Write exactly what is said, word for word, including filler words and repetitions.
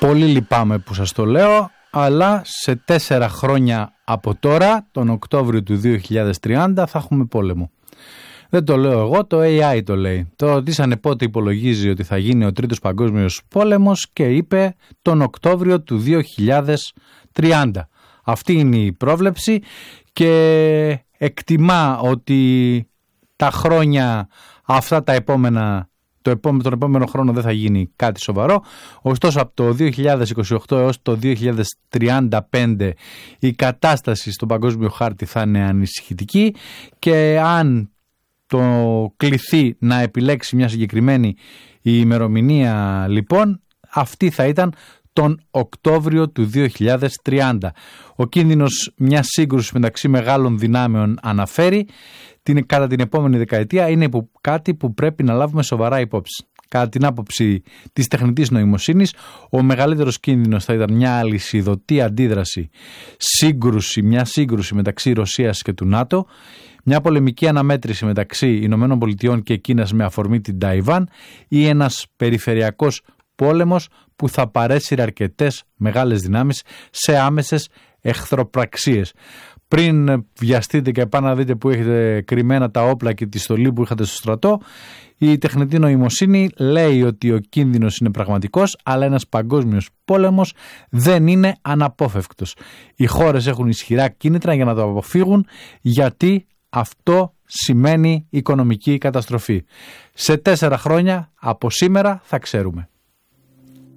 Πολύ λυπάμαι που σας το λέω, αλλά σε τέσσερα χρόνια από τώρα, τον Οκτώβριο του δύο χιλιάδες τριάντα, θα έχουμε πόλεμο. Δεν το λέω εγώ, το έι άι το λέει. Το ρωτήσανε πότε υπολογίζει ότι θα γίνει ο τρίτος παγκόσμιος πόλεμος και είπε τον Οκτώβριο του δύο χιλιάδες τριάντα. Αυτή είναι η πρόβλεψη και εκτιμά ότι τα χρόνια αυτά τα επόμενα, το επόμενο, τον επόμενο χρόνο δεν θα γίνει κάτι σοβαρό. Ωστόσο από το δύο χιλιάδες είκοσι οκτώ έως το δύο χιλιάδες τριάντα πέντε η κατάσταση στον παγκόσμιο χάρτη θα είναι ανησυχητική και αν το κληθεί να επιλέξει μια συγκεκριμένη ημερομηνία, λοιπόν, αυτή θα ήταν τον Οκτώβριο του δύο χιλιάδες τριάντα. Ο κίνδυνος μιας σύγκρουσης μεταξύ μεγάλων δυνάμεων αναφέρει την, κατά την επόμενη δεκαετία είναι που, κάτι που πρέπει να λάβουμε σοβαρά υπόψη. Κατά την άποψη της τεχνητής νοημοσύνης, ο μεγαλύτερος κίνδυνος θα ήταν μια αλυσιδωτή αντίδραση, σύγκρουση, μια σύγκρουση μεταξύ Ρωσίας και του ΝΑΤΟ, μια πολεμική αναμέτρηση μεταξύ Ηνωμένων Πολιτειών και Κίνας με αφορμή την Ταϊβάν ή ένας περιφερειακός πόλεμος που θα παρέσυρε αρκετές μεγάλες δυνάμεις σε άμεσες εχθροπραξίες. Πριν βιαστείτε και πάνε να δείτε που έχετε κρυμμένα τα όπλα και τη στολή που είχατε στο στρατό, η τεχνητή νοημοσύνη λέει ότι ο κίνδυνος είναι πραγματικός, αλλά ένας παγκόσμιος πόλεμος δεν είναι αναπόφευκτος. Οι χώρες έχουν ισχυρά κίνητρα για να το αποφύγουν, γιατί αυτό σημαίνει οικονομική καταστροφή. Σε τέσσερα χρόνια από σήμερα θα ξέρουμε.